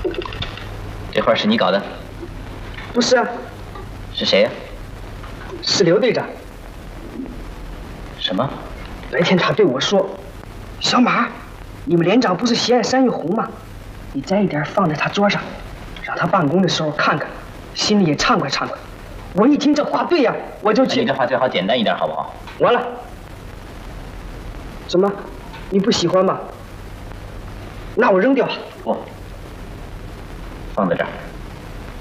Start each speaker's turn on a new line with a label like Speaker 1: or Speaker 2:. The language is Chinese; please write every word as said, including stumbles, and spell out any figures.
Speaker 1: 这画是你搞的？
Speaker 2: 不是啊。
Speaker 1: 是谁呀？
Speaker 2: 是刘队长。
Speaker 1: 什么？
Speaker 2: 白天他对我说：“小马，你们连长不是喜爱山芋红吗？你摘一点放在他桌上，让他办公的时候看看，心里也畅快畅快。”我一听这话对呀，我就去。
Speaker 1: 你这话最好简单一点，好不好？
Speaker 2: 完了。什么？你不喜欢吗？那我扔掉吧。
Speaker 1: 不，放在这儿。